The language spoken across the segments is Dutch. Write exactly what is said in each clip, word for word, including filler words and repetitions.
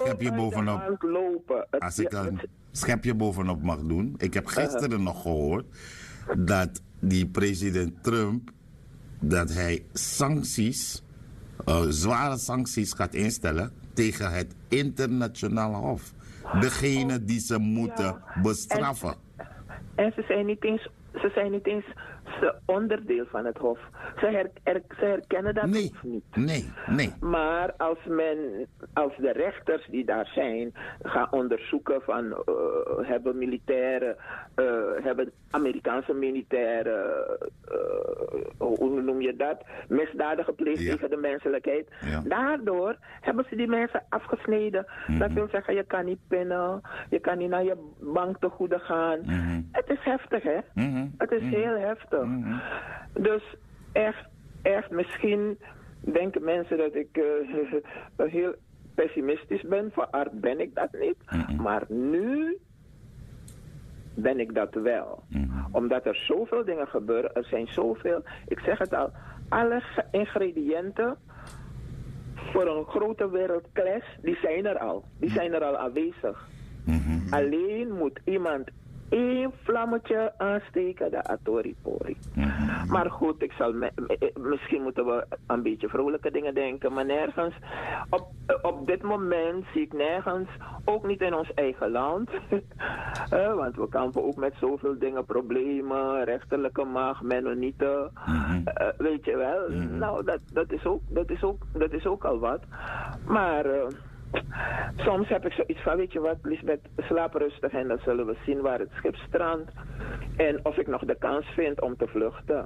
schepje bovenop, lopen. Het, als ik ja, een het- schepje bovenop mag doen. Ik heb gisteren nog gehoord dat die president Trump, dat hij sancties, eh, zware sancties gaat instellen tegen het internationale hof. Degene die ze moeten ja. bestraffen. En ze zijn niet eens, ze zijn niet eens ze onderdeel van het Hof. Ze, her, er, ze herkennen dat Nee, Hof niet. nee, nee. Maar als men, als de rechters die daar zijn, gaan onderzoeken van uh, hebben militairen, uh, hebben Amerikaanse militairen, uh, hoe noem je dat, misdaden gepleegd Ja. tegen de menselijkheid. Ja. Daardoor hebben ze die mensen afgesneden. Mhm. Dat wil zeggen, je kan niet pinnen, je kan niet naar je banktegoeden gaan. Mhm. Het is heftig, hè? Mhm. Het is heel heftig. Mhm. Dus echt, echt, misschien denken mensen dat ik uh, heel pessimistisch ben. Van aard ben ik dat niet. Mhm. Maar nu ben ik dat wel. Mhm. Omdat er zoveel dingen gebeuren. Er zijn zoveel, ik zeg het al, alle ge- ingrediënten voor een grote wereldclash, die zijn er al. Die zijn er al aanwezig. Mhm. Alleen moet iemand één vlammetje aansteken, de Atoripori. Mhm. Maar goed, ik zal me- me- misschien moeten we een beetje vrolijke dingen denken, maar nergens, op, op dit moment zie ik nergens, ook niet in ons eigen land, eh, want we kampen ook met zoveel dingen, problemen, rechterlijke macht, Mennonieten, Mhm. eh, weet je wel. Mhm. Nou, dat, dat, is ook, dat, is ook, dat is ook al wat. Maar eh, soms heb ik zoiets van, weet je wat, Lisbeth, slaap rustig en dan zullen we zien waar het schip strandt. En of ik nog de kans vind om te vluchten.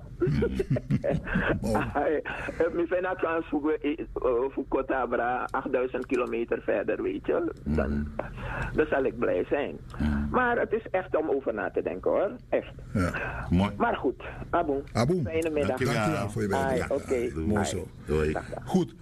Ik vind dat kans voor voor Cotabra, achtduizend kilometer verder, weet je. Dan, dan zal ik blij zijn. Maar het is echt om over na te denken, hoor. Echt. Ja. Mooi. Maar goed, Abu. Abu, Fijne middag. dankjewel. Dankjewel voor je Ai, bijdrage. oké. Ja, mooi Ai. zo. Doei. Dag, dag. Goed.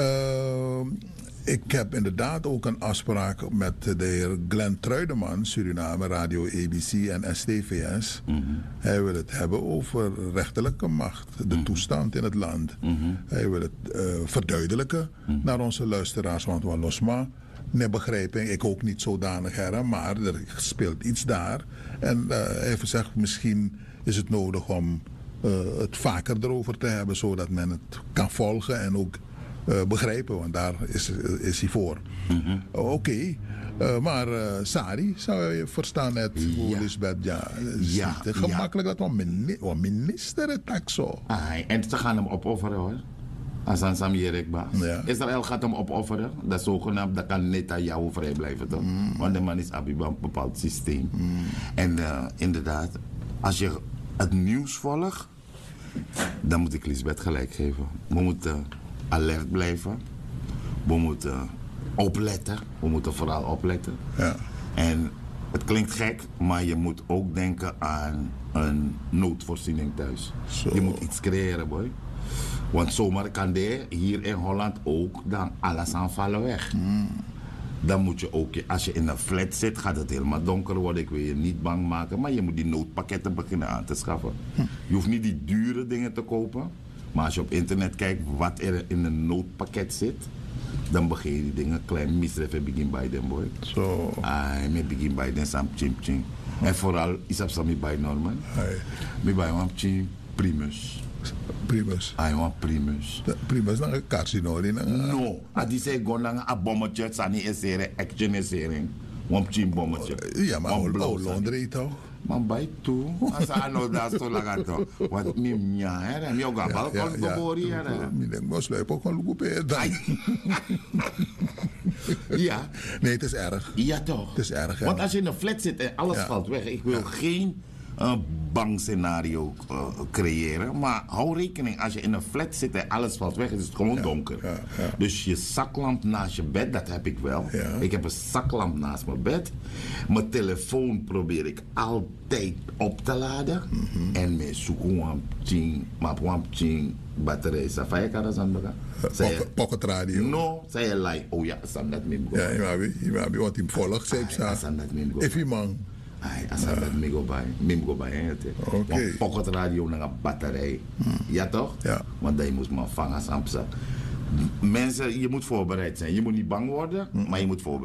Uh, ik heb inderdaad ook een afspraak met de heer Glenn Truideman, Suriname, Radio A B C en S T V S. Mm-hmm. Hij wil het hebben over rechterlijke macht, de Mm-hmm. toestand in het land. Mm-hmm. Hij wil het uh, verduidelijken Mm-hmm. naar onze luisteraars, want we losma. Nee, begrijping, ik ook niet zodanig, hè, maar er speelt iets daar. En uh, hij heeft gezegd, misschien is het nodig om uh, het vaker erover te hebben, zodat men het kan volgen en ook uh, begrijpen, want daar is, is hij voor. Mm-hmm. Oké, okay. uh, maar uh, Sari, zou je verstaan het, hoe Ja. Lisbeth, ja, Ja, het is gemakkelijk dat we mini- we minister het tak zo. Ai, en ze gaan hem opofferen, hoor. Als Sam Jerekba. Ja. Israël gaat hem opofferen. Dat is zogenaamd, dat kan Netanyahu vrij blijven, toch? Want de man is Abiba een bepaald systeem. En uh, inderdaad, als je het nieuws volgt, dan moet ik Lisbeth gelijk geven. We moeten alert blijven. We moeten opletten. We moeten vooral opletten. Ja. En het klinkt gek, maar je moet ook denken aan een noodvoorziening thuis. Zo. Je moet iets creëren, boy. Want zomaar kan de hier in Holland ook dan alles aanvallen weg. Dan moet je ook, als je in een flat zit, gaat het helemaal donker worden. Ik wil je niet bang maken, maar je moet die noodpakketten beginnen aan te schaffen. Je hoeft niet die dure dingen te kopen, maar als je op internet kijkt wat er in een noodpakket zit, dan begin je die dingen klein misdrijf en begin bij them, boy. Zo. Ah, ik begin bij them sam chim chim. En vooral is dat zo bij Norman. Hey. Ik bij een chim primus. Primus. I want primus. De- Primus naar een casino. Die naar- No, als die zei gewoon een bommetje, het is niet een serie, action is serie. Want chim bommetje. Ja, maar Want oh, blauw oh, zijn. Londres toch? Maar bij toe, als hij nou daar zo lang aan toch. Want mi ja, hè, mi ook aan balkon geboren hier, hè. Ik denk, maar sluip ook gewoon lopen dan. Ja, Nee, het is erg. ja toch. Het is erg, hè. Want als je in een flat zit en alles Ja. valt weg, ik wil geen uh, bang scenario uh, creëren. Maar hou rekening, als je in een flat zit en alles valt weg, is het gewoon donker. ja, ja. Dus je zaklamp naast je bed, dat heb ik wel. Ja. Ik heb een zaklamp naast mijn bed. Mijn telefoon probeer ik altijd op te laden. Mhm. En mijn zoekwampching, mapwampching, batterij. Safaya kan dat zijn bega? Zei je- Pocket- Pocket radio. No, zei je like, oh ja, sam dat me go. Ja, je maakt je maakt wat hij volgt, zei ik Ai, zo. sam dat me go. If man. Ai, asam dat me go bij. Me go bij, hè. Oké. Want pocket radio naar een batterij. Ja toch? Ja. Want dat je moet maar vangen, sampsa. Mensen, je moet voorbereid zijn. Je moet niet bang worden, maar je moet voorbereid